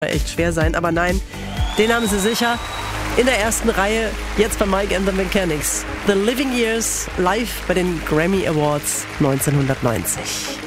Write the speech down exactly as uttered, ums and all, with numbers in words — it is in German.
echt schwer sein, aber nein, den haben sie sicher. In der ersten Reihe, jetzt bei Mike and the Mechanics. The Living Years live bei den Grammy Awards neunzehnhundertneunzig.